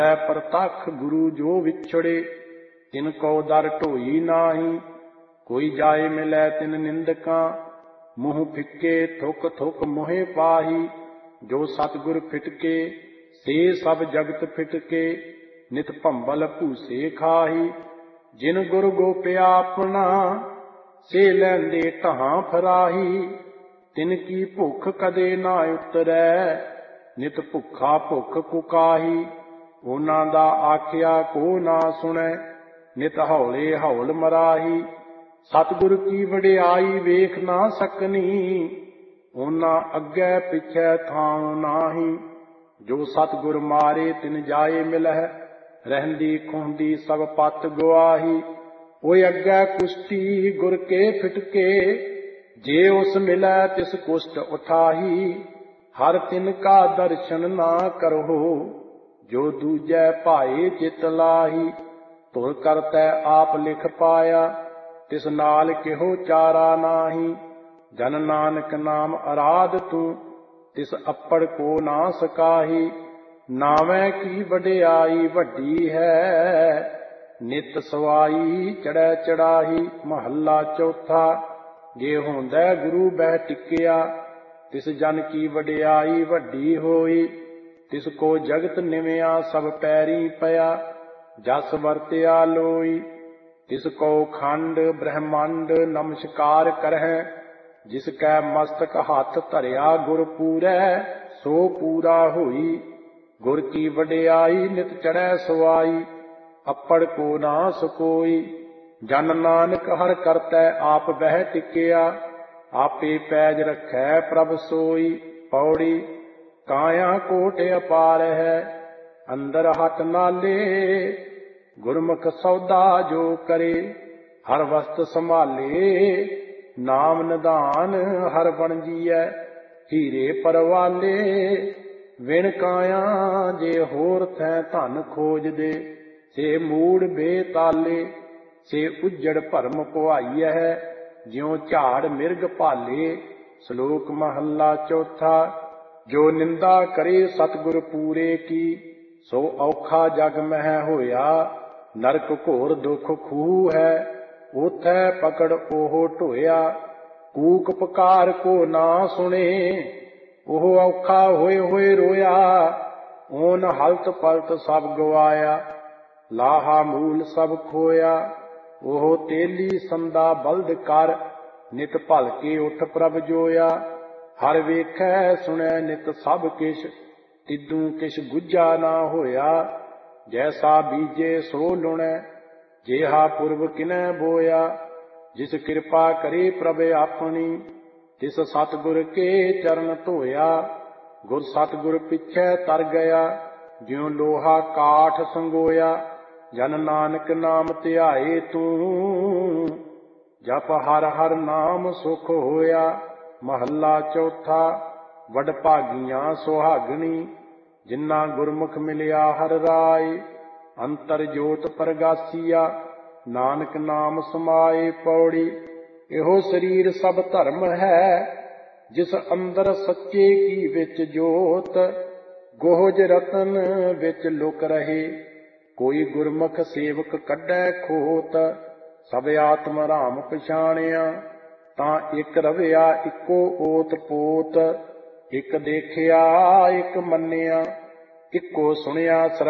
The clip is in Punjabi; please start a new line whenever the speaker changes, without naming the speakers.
ਪ੍ਰਤੱਖ ਗੁਰੂ ਜੋ ਵਿਛੜੇ, ਤਿਨ ਕੋ ਦਰ ਢੋਈ ਨਾਹੀ। ਕੋਈ ਜਾਏ ਮਿਲੈ ਤਿਨ ਨਿੰਦਕਾਂ, ਮੂੰਹ ਫਿੱਕੇ ਥੁੱਕ ਥੁੱਕ ਮੋਹਿ ਪਾਹੀ। ਜੋ ਸਤਿਗੁਰ ਫਿਟਕੇ ਸੇ ਸਭ ਜਗਤ ਫਿਟਕੇ, ਨਿਤ ਭੰਬਲ ਭੂਸੇ ਖਾਹੀ। ਜਿਨ ਗੁਰ ਗੋਪਿਆ ਆਪਣਾ, ਸੇ ਲੈਂਦੇ ਢਾਹਾਂ ਫਰਾਹੀ। ਤਿਨ ਕੀ ਭੁੱਖ ਕਦੇ ਨਾ ਉਤਰੈ, ਨਿਤ ਭੁੱਖਾ ਭੁੱਖ ਕੁਕਾਹੀ। ਉਹਨਾਂ ਦਾ ਆਖਿਆ ਕੋ ਨਾ ਸੁਣੈ, ਨਿਤ ਹੌਲੇ ਹੌਲ ਮਰਾਹੀ। ਸਤਿਗੁਰ ਕੀ ਵਡਿਆਈ ਵੇਖ ਨਾ ਸਕਨੀ, ਉਹਨਾਂ ਅੱਗੇ ਪਿਛੈ ਥਾਂ ਨਾਹੀ। ਜੋ ਸਤਿਗੁਰ ਮਾਰੇ ਤਿਨ ਜਾਏ ਮਿਲਹਿ, ਰਹਿੰਦੀ ਖੁੰਦੀ ਸਭ ਪਤ ਗੁਆਹੀ। ਓਏ ਅੱਗੇ ਕੁਸ਼ਤੀ ਗੁਰ ਕੇ ਫਿਟਕੇ, ਜੇ ਉਸ ਮਿਲੈ ਤਿਸ ਕੁਸ਼ਟ ਉਠਾਹੀ। ਹਰ ਤਿਨ ਕਾ ਦਰਸ਼ਨ ਨਾ ਕਰਹੁ, ਜੋ ਦੂਜੈ ਭਾਏ ਚਿਤ ਲਾਹੀ। ਧੁਰ ਕਰਤੈ ਆਪ ਲਿਖ ਪਾਇਆ, ਤਿਸ ਨਾਲ ਕਿਹੋ ਚਾਰਾ ਨਾਹੀ। ਜਨ ਨਾਨਕ ਨਾਮ ਅਰਾਧ ਤੂੰ, ਤਿਸ ਅੱਪੜ ਕੋ ਨਾ ਸਕਾਹੀ। ਨਾਵੇਂ ਕੀ ਵਡਿਆਈ ਵੱਡੀ ਹੈ, ਨਿਤ ਸਵਾਈ ਚੜ੍ਹੈ ਚੜਾਹੀ। ਮਹੱਲਾ ਚੌਥਾ। ਜੇ ਹੁੰਦੈ ਗੁਰੂ ਬਹਿ ਟਿਕਿਆ, ਤਿਸ ਜਨ ਕੀ ਵਡਿਆਈ ਵੱਡੀ ਹੋਈ। ਤਿਸ ਕੋ ਜਗਤ ਨਿਵਿਆ ਸਭ ਪੈਰੀ ਪਿਆ, ਜਸ ਵਰਤਿਆ ਲੋਈ। ਤਿਸ ਕੋ ਖੰਡ ਬ੍ਰਹਮੰਡ ਨਮਸਕਾਰ ਕਰਹਿ, ਜਿਸ ਕੈ ਮਸਤਕ ਹੱਥ ਧਰਿਆ ਗੁਰ ਪੂਰੈ, ਸੋ ਪੂਰਾ ਹੋਈ। ਗੁਰ ਕੀ ਵਡਿਆਈ ਨਿਤ ਚੜ੍ਹੈ ਸਵਾਈ, ਅੱਪੜ ਕੋ ਨਾ ਸਕੋਈ। ਜਨ ਨਾਨਕ ਹਰ ਕਰਤੈ ਆਪ ਬਹਿ ਟਿਕਿਆ, ਆਪੇ ਪੈਜ ਰੱਖੈ ਪ੍ਰਭ ਸੋਈ। ਪੌੜੀ। ਕਾਇਆ ਕੋਟ ਅਪਾਰ ਹੈ, ਅੰਦਰ ਹੱਥ ਨਾਲੇ। ਗੁਰਮੁਖ ਸੌਦਾ ਜੋ ਕਰੇ, ਹਰ ਵਸਤ ਸੰਭਾਲੇ। ਨਾਮ ਨਿਧਾਨ ਹਰ ਬਣ ਜੀਐ, ਹੀਰੇ ਪਰਵਾਲੇ। ਵਿਣ ਕਾਇਆ ਜੇ ਹੋਰ ਥੈ ਧਨ ਖੋਜਦੇ, ਸੇ ਮੂੜ ਬੇਤਾਲੇ। ਸੇ ਉੱਜੜ ਭਰਮ ਪੁਆਈਐ, ਜਿਉ ਝਾੜ ਮਿਰਗ ਭਾਲੇ। ਸ਼ਲੋਕ ਮਹੱਲਾ ਚੌਥਾ। ਜੋ ਨਿੰਦਾ ਕਰੇ ਸਤਿਗੁਰ ਪੂਰੇ ਕੀ, ਸੋ ਔਖਾ ਜਗ ਮਹਿ ਹੋਇਆ। ਨਰਕ ਘੋਰ ਦੁਖ ਖੂਹ ਹੈ, ਓਥੈ ਪਕੜ ਉਹ ਢੋਇਆ। ਕੂਕ ਪੁਕਾਰ ਕੋ ਨਾ ਸੁਣੇ, ਉਹ ਔਖਾ ਹੋਏ ਹੋਏ ਰੋਇਆ। ਓਨ ਹਲਤ ਪਲਤ ਸਭ ਗਵਾਇਆ, ਲਾਹਾ ਮੂਲ ਸਭ ਖੋਇਆ। ਉਹ ਤੇਲੀ ਸੰਦਾ ਬਲਦ ਕਰ, ਨਿਤ ਭਲਕੇ ਉਠ ਪ੍ਰਭ ਜੋਇਆ। ਹਰ ਵੇਖੈ ਸੁਣੈ ਨਿਤ ਸਭ ਕਿਛ, ਤਿੱਦੂ ਕਿਛ ਗੁੱਝਾ ਨਾ ਹੋਇਆ। ਜੈਸਾ ਬੀਜੇ ਸੋ ਲੁਣੈ, ਜੇਹਾ ਪੁਰਬ ਕਿਨੈ ਬੋਇਆ। ਜਿਸ ਕਿਰਪਾ ਕਰੇ ਪ੍ਰਭ ਆਪਣੀ, ਤਿਸ ਸਤਿਗੁਰ ਕੇ ਚਰਨ ਧੋਇਆ। ਗੁਰ ਸਤਿਗੁਰ ਪਿਛੈ ਤਰ ਗਿਆ, ਜਿਉ ਲੋਹਾ ਕਾਠ ਸੰਗੋਇਆ। ਜਨ ਨਾਨਕ ਨਾਮ ਧਿਆਏ ਤੂੰ, ਜਪ ਹਰ ਹਰ ਨਾਮ ਸੁਖ ਹੋਇਆ। ਮਹੱਲਾ ਚੌਥਾ। ਵਡਭਾਗੀਆਂ ਸੁਹਾਗਣੀ, ਜਿਨ੍ਹਾਂ ਗੁਰਮੁਖ ਮਿਲਿਆ ਹਰ ਰਾਏ। ਅੰਤਰ ਜੋਤ ਪ੍ਰਗਾਸੀਆ, ਨਾਨਕ ਨਾਮ ਸਮਾਏ। ਪੌੜੀ। ਇਹੋ ਸਰੀਰ ਸਭ ਧਰਮ ਹੈ, ਜਿਸ ਅੰਦਰ ਸੱਚੇ ਕੀ ਵਿੱਚ ਜੋਤ। ਗੋਹਜ ਰਤਨ ਵਿੱਚ ਲੁਕ ਰਹੇ, ਕੋਈ ਗੁਰਮੁਖ ਸੇਵਕ ਕੱਢੈ ਖੋਤ। ਸਭ ਆਤਮ ਰਾਮ ਪਛਾਣਿਆ, ਤਾਂ ਇੱਕ ਰਵਿਆ ਇੱਕੋ ਓਤ ਪੋਤ। ਇੱਕ ਦੇਖਿਆ ਇੱਕ ਮੰਨਿਆ, ਇੱਕੋ ਸੁਣਿਆ